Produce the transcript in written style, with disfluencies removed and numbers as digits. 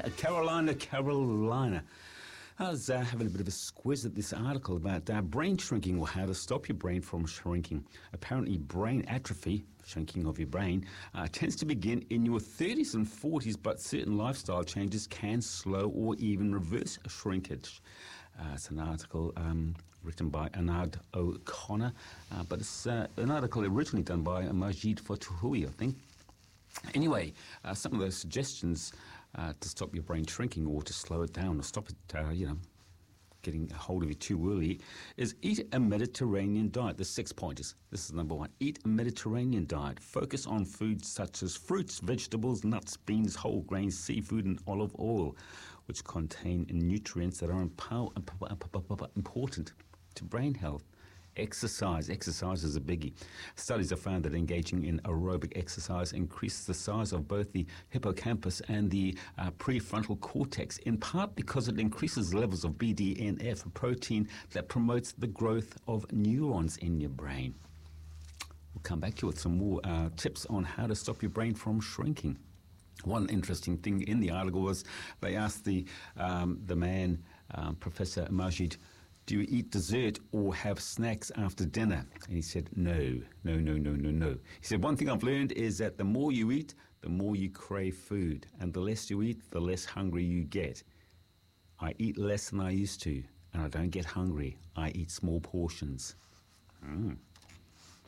Carolina. I was having a bit of a squiz at this article about brain shrinking, or how to stop your brain from shrinking. Apparently, brain atrophy, shrinking of your brain, tends to begin in your 30s and 40s, but certain lifestyle changes can slow or even reverse shrinkage. It's an article written by Anand O'Connor, but it's an article originally done by Majid Fatuhui, I think. Anyway, some of those suggestions to stop your brain shrinking, or to slow it down, or stop it, getting a hold of you too early, is eat a Mediterranean diet. There's 6 pointers. This is number 1. Eat a Mediterranean diet. Focus on foods such as fruits, vegetables, nuts, beans, whole grains, seafood, and olive oil, which contain nutrients that are important to brain health. Exercise. Exercise is a biggie. Studies have found that engaging in aerobic exercise increases the size of both the hippocampus and the prefrontal cortex, in part because it increases levels of BDNF, a protein that promotes the growth of neurons in your brain. We'll come back to you with some more tips on how to stop your brain from shrinking. One interesting thing in the article was they asked the man, Professor Majid, do you eat dessert or have snacks after dinner? And he said, no. He said, one thing I've learned is that the more you eat, the more you crave food. And the less you eat, the less hungry you get. I eat less than I used to, and I don't get hungry. I eat small portions.